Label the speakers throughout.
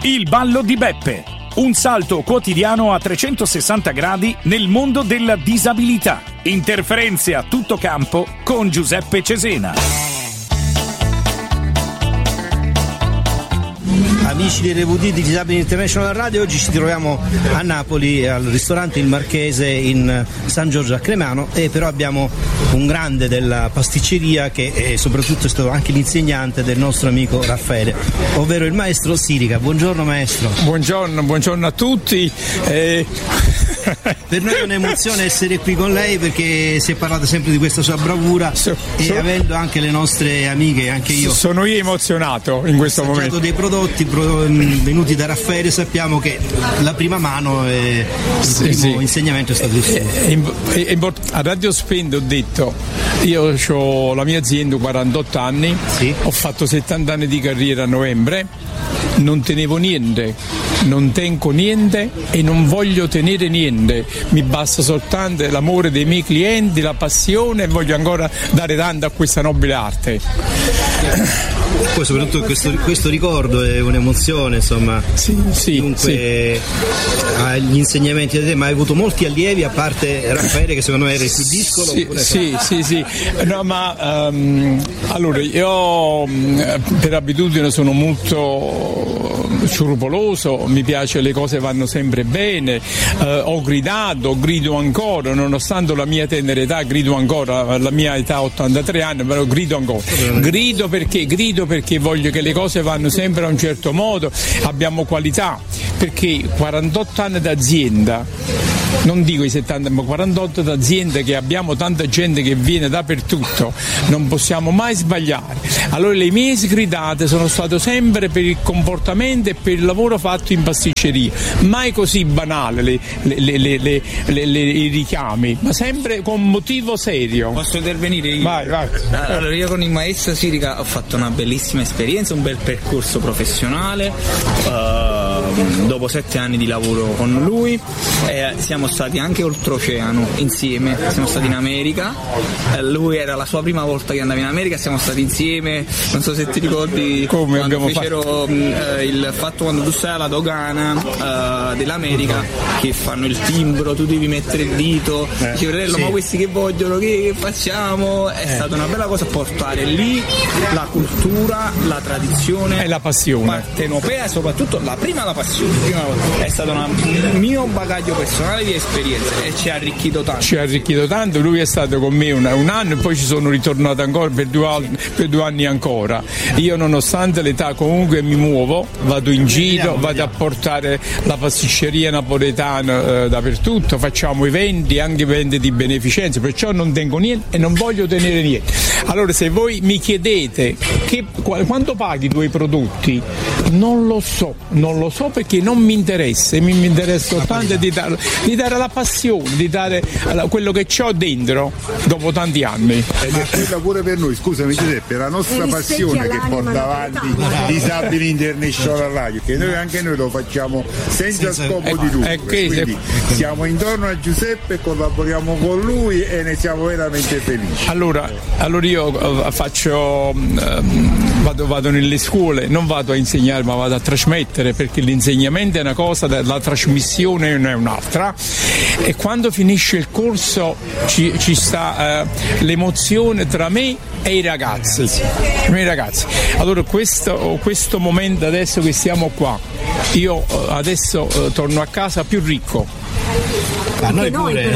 Speaker 1: Il ballo di Beppe. Un salto quotidiano a 360 gradi nel mondo della disabilità. Interferenze a tutto campo con Giuseppe Cesena.
Speaker 2: Amici di RVD di Disabili International Radio, oggi ci troviamo a Napoli al ristorante Il Marchese in San Giorgio a Cremano, e però abbiamo un grande della pasticceria che soprattutto è stato anche l'insegnante del nostro amico Raffaele, ovvero il maestro Sirica. Buongiorno maestro.
Speaker 3: Buongiorno a tutti.
Speaker 2: Per noi è un'emozione essere qui con lei, perché si è parlato sempre di questa sua bravura e avendo anche le nostre amiche, anche io
Speaker 3: sono emozionato in questo momento.
Speaker 2: Dei prodotti venuti da Raffaele, sappiamo che la prima mano il primo insegnamento è stato il suo.
Speaker 3: A Radio Spende ho detto, io ho la mia azienda 48 anni, ho fatto 70 anni di carriera a novembre, non tenevo niente, non tengo niente e non voglio tenere niente, mi basta soltanto l'amore dei miei clienti, la passione, e voglio ancora dare tanto a questa nobile arte.
Speaker 2: Poi soprattutto questo ricordo è un'emozione, insomma. Dunque, agli insegnamenti da te, ma hai avuto molti allievi a parte Raffaele, che secondo me era il più discolo?
Speaker 3: Sì. No, ma allora io per abitudine sono molto scrupoloso, mi piace, le cose vanno sempre bene, ho grido ancora, nonostante la mia tenera età, grido ancora, la mia età 83 anni, però grido ancora. Grido perché voglio che le cose vanno sempre a un certo modo, abbiamo qualità, perché 48 anni d'azienda, non dico i 70, ma 48 d'azienda, che abbiamo tanta gente che viene dappertutto, non possiamo mai sbagliare. Allora le mie sgridate sono state sempre per il comportamento e per il lavoro fatto in pasticceria, mai così banale i richiami, ma sempre con motivo serio.
Speaker 4: Posso intervenire io?
Speaker 3: Vai.
Speaker 4: Allora, io con il maestro Sirica ho fatto una bellissima esperienza, un bel percorso professionale, dopo 7 anni di lavoro con lui, siamo stati anche oltreoceano insieme, siamo stati in America, lui era la sua prima volta che andava in America, siamo stati insieme, non so se ti ricordi
Speaker 3: come
Speaker 4: quando fecero il fatto quando tu sei alla dogana dell'America, che fanno il timbro, tu devi mettere il dito, dici fratello, ma questi che vogliono, che facciamo? È stata una bella cosa portare lì la cultura, la tradizione
Speaker 3: e la passione
Speaker 4: partenopea, e soprattutto la passione. È stato un mio bagaglio personale di esperienze e ci ha arricchito tanto. Lui è stato con me un anno e poi ci sono ritornato ancora per 2 anni ancora. Io, nonostante l'età, comunque mi muovo, vado in giro, vado a portare la pasticceria napoletana dappertutto, facciamo eventi, anche eventi di beneficenza, perciò non tengo niente e non voglio tenere niente. Allora, se voi mi chiedete quanto paghi i tuoi prodotti, non lo so perché non mi interessa, mi interessa soltanto di dare la passione, di dare quello che c'ho dentro dopo tanti anni.
Speaker 5: Ed è quella pure per noi, scusami Giuseppe, la nostra passione che porta avanti Disabili International Radio, che anche noi lo facciamo senza scopo di lucro, quindi siamo intorno a Giuseppe, collaboriamo con lui e ne siamo veramente felici.
Speaker 3: Allora io vado nelle scuole, non vado a insegnare ma vado a trasmettere, perché l'insegnamento è una cosa, la trasmissione è un'altra, e quando finisce il corso ci sta l'emozione tra me e i ragazzi. Allora questo momento adesso che siamo qua, io adesso torno a casa più ricco.
Speaker 2: Anche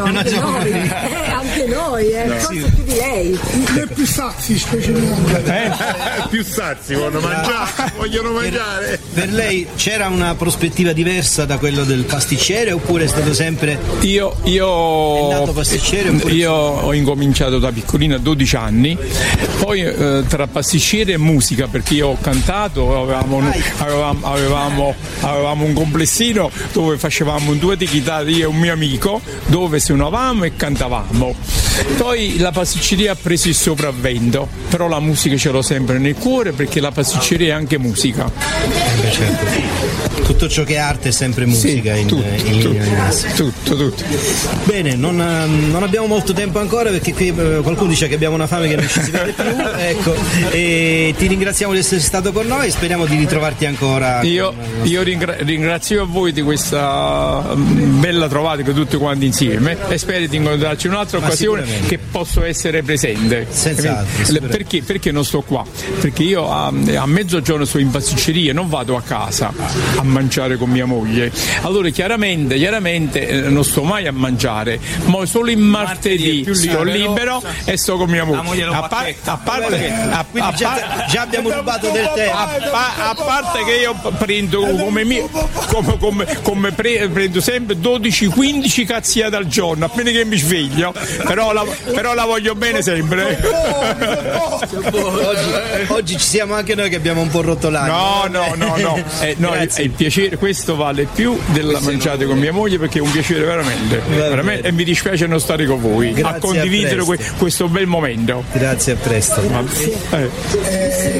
Speaker 2: noi,
Speaker 6: forse più di lei.
Speaker 7: Più sazi, specialmente.
Speaker 5: Più sazi vogliono mangiare.
Speaker 2: Per lei c'era una prospettiva diversa da quello del pasticcere, oppure è stato sempre
Speaker 3: io
Speaker 2: è nato pasticcere?
Speaker 3: Io ho incominciato da piccolino a 12 anni, poi tra pasticcere e musica, perché io ho cantato, avevamo un complessino dove facevamo un duo di chitarra, io e un mio amico, dove suonavamo e cantavamo. Poi la pasticceria ha preso il sopravvento, però la musica ce l'ho sempre nel cuore, perché la pasticceria è anche musica.
Speaker 2: certo. Tutto ciò che è arte è sempre musica, sì,
Speaker 3: tutto.
Speaker 2: Bene, non abbiamo molto tempo ancora perché qui qualcuno dice che abbiamo una fame che non ci si vede più, ecco, e ti ringraziamo di essere stato con noi e speriamo di ritrovarti ancora.
Speaker 3: Io ringrazio a voi di questa bella trovata che tutti quanti insieme e spero di incontrarci in un'altra occasione che posso essere presente.
Speaker 2: Senz'altro.
Speaker 3: Perché non sto qua? Perché io a mezzogiorno sto in pasticceria, non vado a casa a mangiare con mia moglie, allora chiaramente non sto mai a mangiare, ma solo il martedì sto libero e sto con mia moglie.
Speaker 2: A parte già abbiamo rubato del tempo.
Speaker 3: A parte che io prendo come prendo sempre 12-15 cazziate al giorno appena che mi sveglio, però la voglio bene sempre.
Speaker 2: Oggi ci siamo anche noi che abbiamo un po' rotto l'anima.
Speaker 3: No, il piacere, questo vale più della mangiata con mia moglie, perché è un piacere veramente, e mi dispiace non stare con voi. Grazie, a condividere questo bel momento.
Speaker 2: Grazie, a presto.